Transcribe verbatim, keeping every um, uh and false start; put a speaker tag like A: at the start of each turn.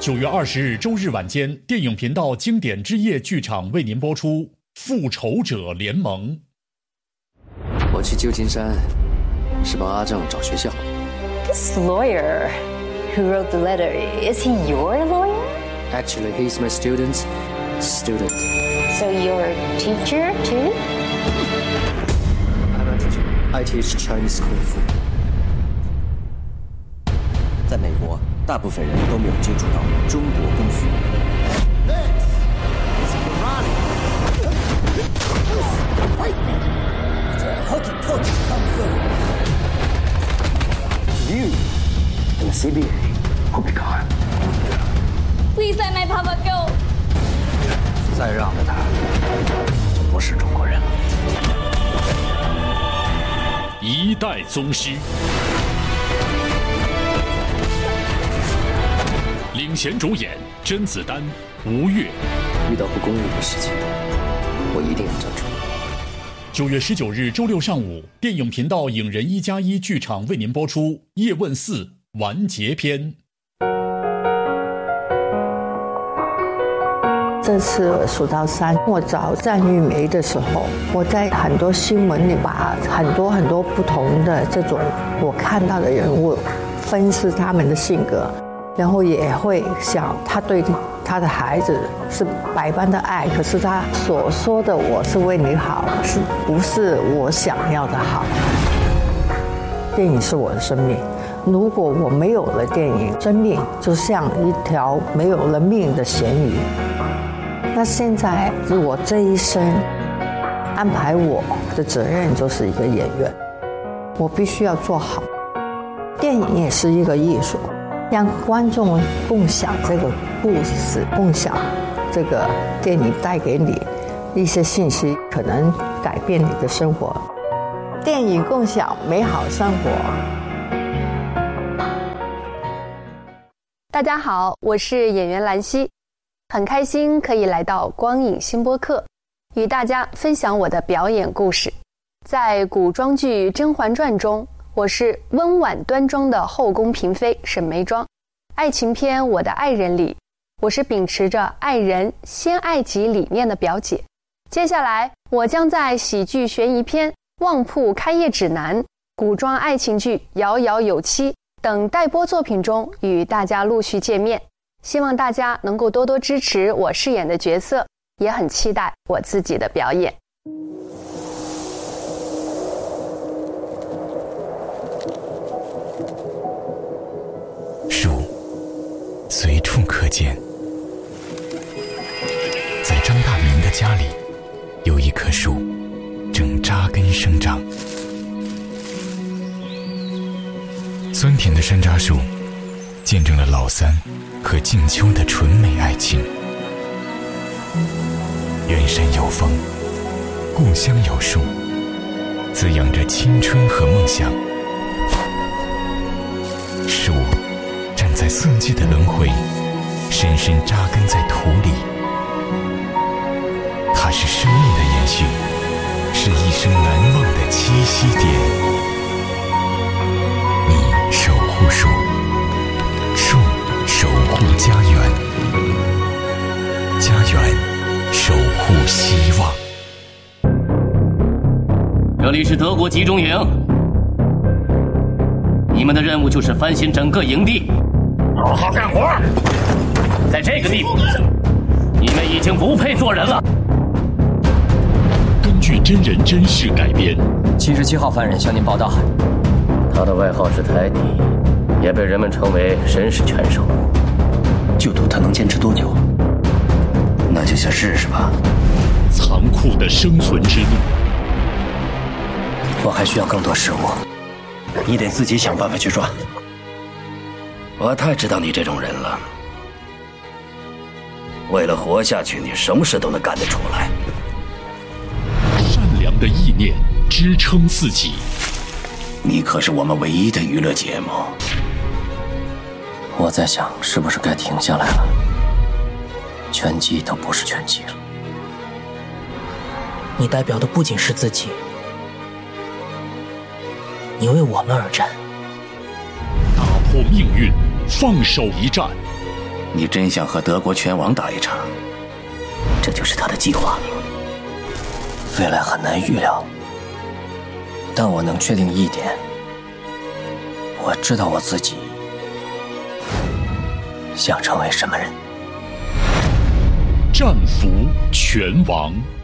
A: 九月二十日周日晚间，电影频道经典之夜剧场为您播出《复仇者联盟》。
B: 我去旧金山是帮阿正找学校。
C: This lawyer who wrote the letter, is he your lawyer?
B: Actually, he's my student's student.
C: So you're a teacher too?
B: I'm a teacher. I teach Chinese Kung Fu.
D: 在美国，大部分人都没有接触到中国功夫。
B: You and the C B A will be gone.
C: Please let my papa go.
E: 再让着他，就不是中国人了。
A: 一代宗师，领衔主演甄子丹、吴越。
B: 遇到不公义的事情，我一定要站出来。
A: 九月十九日周六上午，电影频道影人一加一剧场为您播出《叶问四完结篇》。
F: 这次数到三，我找战玉梅的时候，我在很多新闻里把很多很多不同的这种我看到的人物分析他们的性格，然后也会想他对他的孩子是百般的爱，可是他所说的我是为你好，是不是我想要的好？电影是我的生命，如果我没有了电影，生命就像一条没有了命的咸鱼。那现在我这一生安排我的责任就是一个演员，我必须要做好。电影也是一个艺术，让观众共享这个故事，共享这个电影带给你一些信息，可能改变你的生活。电影共享美好生活。
G: 大家好，我是演员兰溪，很开心可以来到光影新播客，与大家分享我的表演故事。在古装剧《甄嬛传》中，我是温婉端庄的后宫嫔妃沈眉庄。爱情片《我的爱人》里，我是秉持着爱人先爱己理念的表姐。接下来，我将在喜剧悬疑片《旺铺开业指南》、古装爱情剧《遥遥有期》等待播作品中与大家陆续见面。希望大家能够多多支持我饰演的角色，也很期待我自己的表演。
H: 树随处可见，在张大民的家里，有一棵树正扎根生长。酸甜的山楂树见证了老三和静秋的纯美爱情。远山有风，故乡有树，滋养着青春和梦想。树站在四季的轮回，深深扎根在土里。它是生命的延续，是一生难忘的栖息点。你守护树，树守护家园，家园守护希望。
I: 这里是德国集中营，你们的任务就是翻新整个营地，好好干活。在这个地方，你们已经不配做人了。
A: 根据真人真事改编。
E: 七十七号犯人向您报道，
I: 他的外号是台底，也被人们称为绅士拳手。
E: 就赌他能坚持多久？那就先试试吧。
A: 残酷的生存之路。
E: 我还需要更多食物，你得自己想办法去赚。
I: 我太知道你这种人了，为了活下去，你什么事都能干得出来。
A: 善良的意念支撑自己。
E: 你可是我们唯一的娱乐节目。我在想，是不是该停下来了？拳击都不是拳击了。
J: 你代表的不仅是自己，你为我们而战。
A: 打破命运，放手一战。
E: 你真想和德国拳王打一场？
J: 这就是他的计划。
E: 未来很难预料，但我能确定一点，我知道我自己想成为什么人。
A: 战服拳王。